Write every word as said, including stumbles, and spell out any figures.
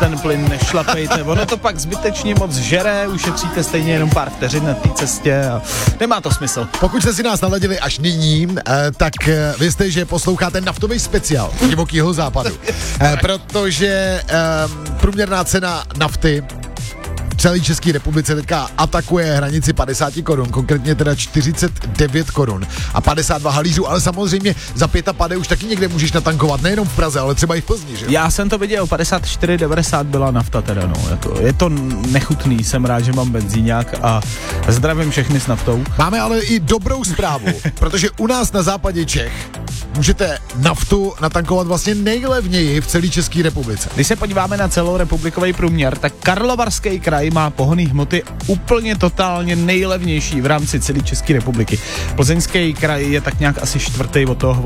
ten plyn nešlapejte, ono to pak zbytečně moc žere, ušetříte stejně jenom pár vteřin na té cestě a nemá to smysl. Pokud jste si nás naladili až nyní, eh, tak eh, vězte, že posloucháte naftový speciál divokýho západu, eh, protože eh, průměrná cena nafty v celé České republice teďka atakuje hranici padesát korun, konkrétně teda čtyřicet devět korun a padesát dva halířů, ale samozřejmě za pět a pade už taky někde můžeš natankovat, nejenom v Praze, ale třeba i v Plzni, že? Já jsem to viděl, padesát čtyři devadesát byla nafta teda, no, jako, je to nechutný, jsem rád, že mám benzíňák a zdravím všechny s naftou. Máme ale i dobrou zprávu, protože u nás na západě Čech můžete naftu natankovat vlastně nejlevněji v celé České republice. Když se podíváme na celorepublikový průměr, tak Karlovarský kraj má pohonné hmoty úplně totálně nejlevnější v rámci celé České republiky. Plzeňský kraj je tak nějak asi čtvrtý od toho